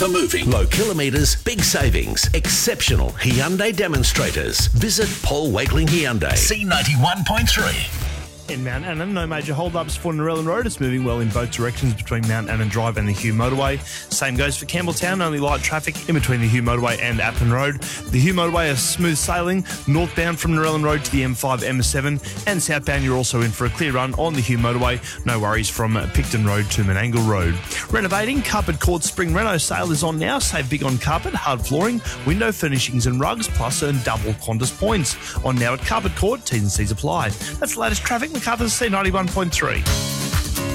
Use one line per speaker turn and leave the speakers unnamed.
The moving. Low kilometres, big savings, exceptional Hyundai demonstrators. Visit Paul Wakeling Hyundai. C91.3.
In Mount Annan, no major hold-ups for Narellan Road. It's moving well in both directions between Mount Annan Drive and the Hugh Motorway. Same goes for Campbelltown, only light traffic in between the Hugh Motorway and Appin Road. The Hugh Motorway is smooth sailing, northbound from Narellan Road to the M5, M7, and southbound you're also in for a clear run on the Hugh Motorway. No worries from Picton Road to Menangle Road. Renovating, Carpet Court Spring Reno sale is on now. Save big on carpet, hard flooring, window furnishings and rugs, plus earn double Qantas points. On now at Carpet Court, T's and C's apply. That's the latest traffic. MacArthur's C91.3.